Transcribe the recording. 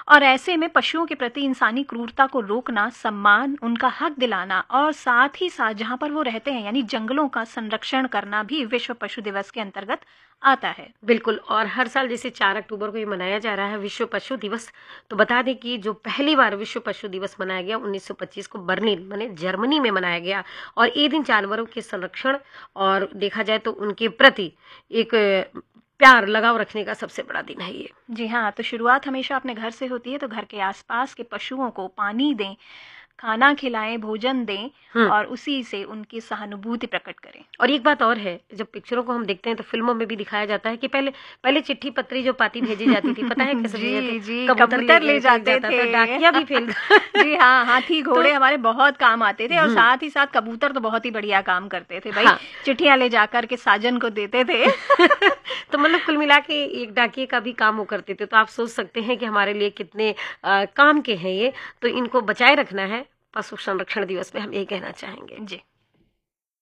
और ऐसे में पशुओं के प्रति इंसानी क्रूरता को रोकना, सम्मान, उनका हक दिलाना और साथ ही साथ जहां पर वो रहते हैं यानी जंगलों का संरक्षण करना भी विश्व पशु दिवस के अंतर्गत आता है। बिल्कुल। और हर साल जैसे 4 अक्टूबर को ये मनाया जा रहा है विश्व पशु दिवस, तो बता दें कि जो पहली बार विश्व पशु दिवस मनाया गया 1925 को बर्लिन माने जर्मनी में मनाया गया। और ये दिन जानवरों के संरक्षण और देखा जाए तो उनके प्रति एक प्यार लगाव रखने का सबसे बड़ा दिन है ये। जी हाँ, तो शुरुआत हमेशा अपने घर से होती है, तो घर के आसपास के पशुओं को पानी दें, खाना खिलाएं, भोजन दें और उसी से उनकी सहानुभूति प्रकट करें। और एक बात और है, जब पिक्चरों को हम देखते हैं तो फिल्मों में भी दिखाया जाता है कि पहले पहले चिट्ठी पत्री जो पाती भेजी जाती थी, पता है कैसे भेजी जी, जाती? कबूतर ले जाते थे, डाकिया भी फेल जी हाँ, हाथी घोड़े हमारे बहुत काम आते थे और साथ ही साथ कबूतर तो बहुत ही बढ़िया काम करते थे भाई। हाँ। चिट्ठियां ले जाकर के साजन को देते थे। तो मतलब कुल मिला के एक डाकिए का भी काम वो करते थे। तो आप सोच सकते हैं कि हमारे लिए कितने काम के हैं ये। तो इनको बचाए रखना है। पशु संरक्षण दिवस में हम यही कहना चाहेंगे। जी।